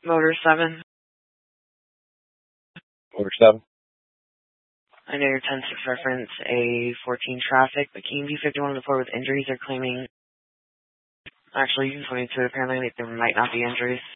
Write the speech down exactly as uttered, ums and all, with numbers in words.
Motor seven. Motor seven. I know your ten six reference A fourteen traffic, but K M D fifty-one on the floor with injuries are claiming, actually, you can twenty-two, apparently there might not be injuries.